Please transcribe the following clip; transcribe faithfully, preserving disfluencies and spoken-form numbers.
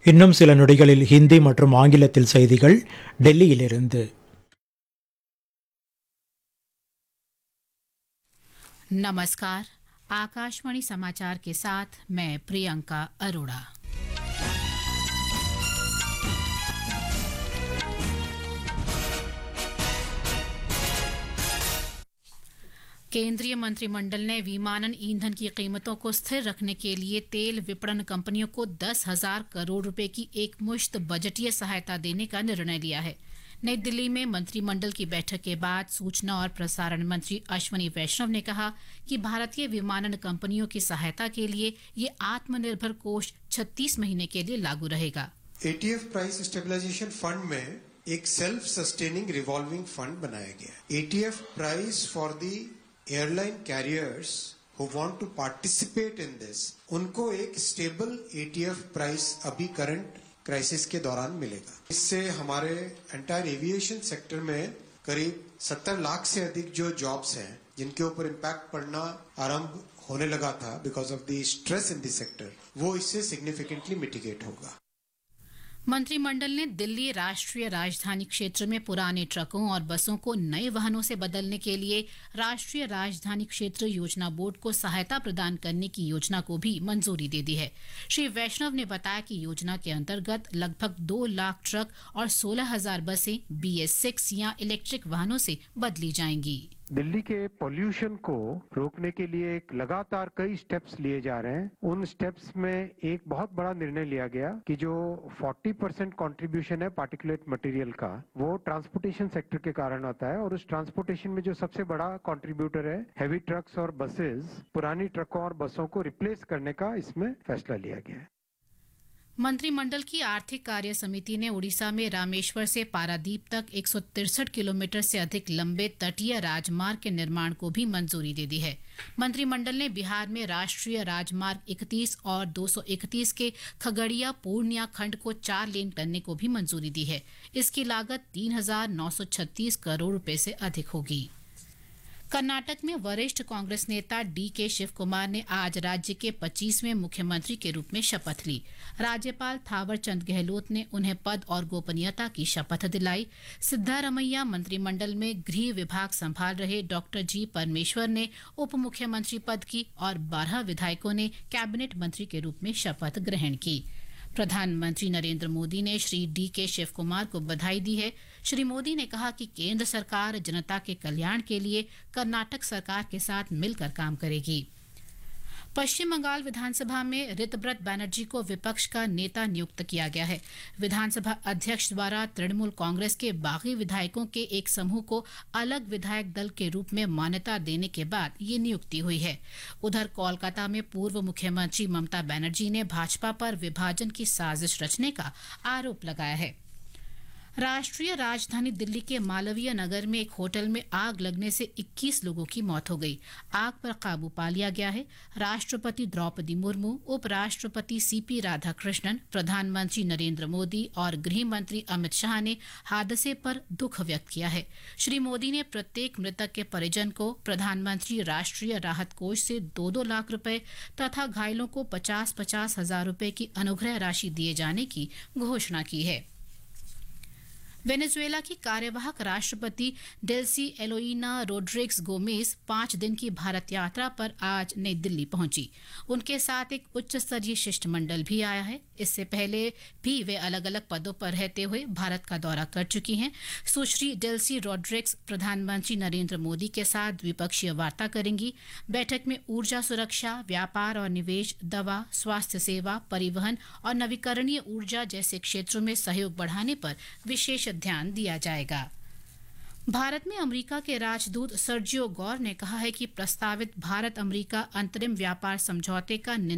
இன்னும் சில நொடிகளில் ஹிந்தி மற்றும் ஆங்கிலத்தில் செய்திகள் டெல்லியிலிருந்து. नमस्कार, आकाशवाणी समाचार के साथ मैं प्रियंका अरोड़ा। केंद्रीय मंत्रिमंडल ने विमानन ईंधन की कीमतों को स्थिर रखने के लिए तेल विपणन कंपनियों को दस हजार करोड़ रुपए की एकमुश्त बजटीय सहायता देने का निर्णय लिया है। नई दिल्ली में मंत्रिमंडल की बैठक के बाद सूचना और प्रसारण मंत्री अश्विनी वैष्णव ने कहा कि भारतीय विमानन कंपनियों की सहायता के लिए ये आत्मनिर्भर कोष छत्तीस महीने के लिए लागू रहेगा। एटीएफ प्राइस स्टेबलाइजेशन फंड में एक सेल्फ सस्टेनिंग रिवॉल्विंग फंड बनाया गया। ETF price for the airline carriers who want to participate in this, उनको एक स्टेबल एटीएफ प्राइस अभी करंट क्राइसिस के दौरान मिलेगा। इससे हमारे एंटायर एविएशन सेक्टर में करीब सत्तर लाख से अधिक जो जॉब्स हैं जिनके ऊपर इम्पैक्ट पड़ना आरंभ होने लगा था because of the stress in the sector, वो इससे सिग्निफिकेंटली मिटिगेट होगा। मंत्रिमंडल ने दिल्ली राष्ट्रीय राजधानी क्षेत्र में पुराने ट्रकों और बसों को नए वाहनों से बदलने के लिए राष्ट्रीय राजधानी क्षेत्र योजना बोर्ड को सहायता प्रदान करने की योजना को भी मंजूरी दे दी है। श्री वैष्णव ने बताया कि योजना के अंतर्गत लगभग दो लाख ट्रक और सोलह हजार बसें बी एस सिक्स या इलेक्ट्रिक वाहनों से बदली जाएंगी। दिल्ली के पोल्यूशन को रोकने के लिए एक लगातार कई स्टेप्स लिए जा रहे हैं। उन स्टेप्स में एक बहुत बड़ा निर्णय लिया गया कि जो चालीस परसेंट कंट्रीब्यूशन है पार्टिकुलेट मटेरियल का, वो ट्रांसपोर्टेशन सेक्टर के कारण आता है और उस ट्रांसपोर्टेशन में जो सबसे बड़ा कंट्रीब्यूटर है हैवी ट्रक्स और बसेस, पुरानी ट्रकों और बसों को रिप्लेस करने का इसमें फैसला लिया गया है। मंत्रिमंडल की आर्थिक कार्य समिति ने उड़ीसा में रामेश्वर से पारादीप तक एक सौ तिरसठ किलोमीटर से अधिक लंबे तटीय राजमार्ग के निर्माण को भी मंजूरी दे दी है। मंत्रिमंडल ने बिहार में राष्ट्रीय राजमार्ग इकतीस और दो सौ इकतीस के खगड़िया पूर्णिया खंड को चार लेन करने को भी मंजूरी दी है। इसकी लागत तीन हजार नौ सौ छत्तीस करोड़ रुपए से अधिक होगी। कर्नाटक में वरिष्ठ कांग्रेस नेता डी के शिव कुमार ने आज राज्य के पच्चीसवें मुख्यमंत्री के रूप में शपथ ली। राज्यपाल थावर चंद गहलोत ने उन्हें पद और गोपनीयता की शपथ दिलाई। सिद्धारमैया मंत्रिमंडल में गृह विभाग संभाल रहे डॉक्टर जी परमेश्वर ने उप मुख्यमंत्री पद की और बारह विधायकों ने कैबिनेट मंत्री के रूप में शपथ ग्रहण की। प्रधानमंत्री नरेंद्र मोदी ने श्री डी के शिव कुमार को बधाई दी है। श्री मोदी ने कहा कि केंद्र सरकार जनता के कल्याण के लिए कर्नाटक सरकार के साथ मिलकर काम करेगी। पश्चिम बंगाल विधानसभा में ऋतव्रत बैनर्जी को विपक्ष का नेता नियुक्त किया गया है। विधानसभा अध्यक्ष द्वारा तृणमूल कांग्रेस के बागी विधायकों के एक समूह को अलग विधायक दल के रूप में मान्यता देने के बाद ये नियुक्ति हुई है। उधर कोलकाता में पूर्व मुख्यमंत्री ममता बनर्जी ने भाजपा पर विभाजन की साजिश रचने का आरोप लगाया है। राष्ट्रीय राजधानी दिल्ली के मालवीय नगर में एक होटल में आग लगने से इक्कीस लोगों की मौत हो गई। आग पर काबू पा लिया गया है। राष्ट्रपति द्रौपदी मुर्मू, उपराष्ट्रपति सीपी राधाकृष्णन, प्रधानमंत्री नरेंद्र मोदी और गृह मंत्री अमित शाह ने हादसे पर दुख व्यक्त किया है। श्री मोदी ने प्रत्येक मृतक के परिजन को प्रधानमंत्री राष्ट्रीय राहत कोष से दो दो लाख रुपए तथा घायलों को पचास पचास हजार रुपए की अनुग्रह राशि दिए जाने की घोषणा की है। वेनेजुएला की कार्यवाहक राष्ट्रपति डेल्सी एलोइना रोड्रिग्स गोमेज पांच दिन की भारत यात्रा पर आज नई दिल्ली पहुंची। उनके साथ एक उच्च स्तरीय शिष्टमंडल भी आया है। इससे पहले भी वे अलग अलग पदों पर रहते हुए भारत का दौरा कर चुकी हैं। सुश्री डेल्सी रोड्रिग्स प्रधानमंत्री नरेंद्र मोदी के साथ द्विपक्षीय वार्ता करेंगी। बैठक में ऊर्जा सुरक्षा, व्यापार और निवेश, दवा, स्वास्थ्य सेवा, परिवहन और नवीकरणीय ऊर्जा जैसे क्षेत्रों में सहयोग बढ़ाने पर विशेष ध्यान दिया जाएगा। भारत में अमेरिका के राजदूत सर्जियो गौर ने कहा है कि प्रस्तावित भारत अमेरिका अंतरिम व्यापार समझौते का